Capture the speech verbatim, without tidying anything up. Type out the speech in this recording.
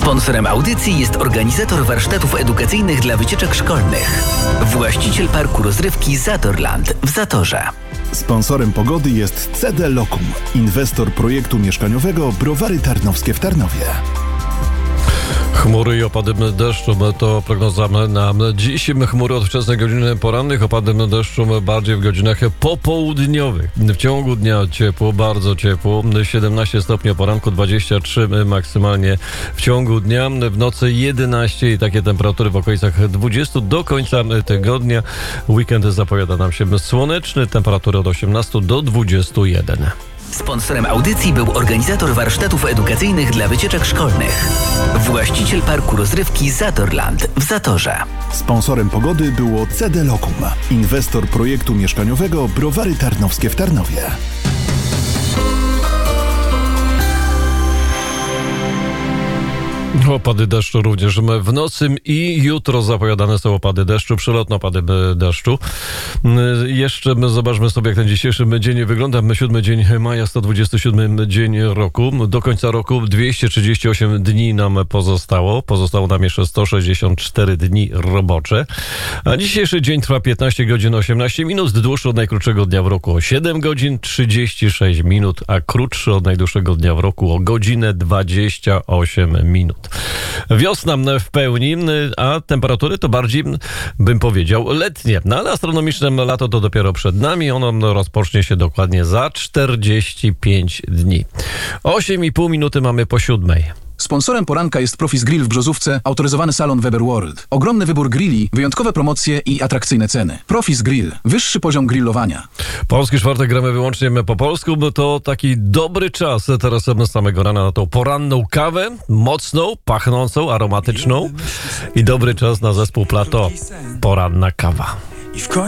Sponsorem audycji jest organizator warsztatów edukacyjnych dla wycieczek szkolnych. Właściciel parku rozrywki Zatorland w Zatorze. Sponsorem pogody jest C D Lokum, inwestor projektu mieszkaniowego Browary Tarnowskie w Tarnowie. Chmury i opady deszczu to prognoza na dziś. Chmury od wczesnej godziny porannych, opady deszczu bardziej w godzinach popołudniowych. W ciągu dnia ciepło, bardzo ciepło. siedemnaście stopni o poranku, dwadzieścia trzy maksymalnie w ciągu dnia. W nocy jedenaście i takie temperatury w okolicach dwudziestu do końca tygodnia. Weekend zapowiada nam się słoneczny, temperatury od osiemnastu do dwudziestu jeden. Sponsorem audycji był organizator warsztatów edukacyjnych dla wycieczek szkolnych. Właściciel parku rozrywki Zatorland w Zatorze. Sponsorem pogody było C D Lokum, inwestor projektu mieszkaniowego Browary Tarnowskie w Tarnowie. Opady deszczu również w nocy i jutro zapowiadane są opady deszczu, przelotne opady deszczu. Jeszcze zobaczmy sobie, jak ten dzisiejszy dzień wygląda. Siódmy dzień maja, sto dwudziesty siódmy dzień roku. Do końca roku dwieście trzydzieści osiem dni nam pozostało. Pozostało nam jeszcze sto sześćdziesiąt cztery dni robocze. A dzisiejszy dzień trwa piętnaście godzin osiemnaście minut, dłuższy od najkrótszego dnia w roku o siedem godzin trzydzieści sześć minut, a krótszy od najdłuższego dnia w roku o godzinę dwadzieścia osiem minut. Wiosna w pełni, a temperatury to bardziej, bym powiedział, letnie. No ale astronomiczne lato to dopiero przed nami. Ono rozpocznie się dokładnie za czterdzieści pięć dni. osiem i pół minuty mamy po siódmej. Sponsorem poranka jest Profis Grill w Brzozówce, autoryzowany salon Weber World. Ogromny wybór grilli, wyjątkowe promocje i atrakcyjne ceny. Profis Grill. Wyższy poziom grillowania. Polski czwartek gramy wyłącznie po polsku, bo to taki dobry czas teraz z samego rana na tą poranną kawę, mocną, pachnącą, aromatyczną i dobry czas na zespół Plateau. Poranna kawa.